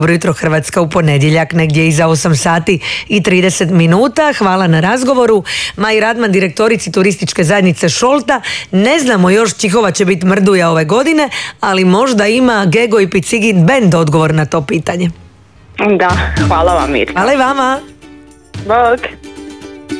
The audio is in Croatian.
Dobro jutro Hrvatska u ponedjeljak, negdje iza 8 sati i 30 minuta. Hvala na razgovoru. Maji Radman, direktorici turističke zajednice Šolta. Ne znamo još čihova će biti mrduja ove godine, ali možda ima Gego i Picigin band odgovor na to pitanje. Da, hvala vam Mirka. Hvala i vama. Bog.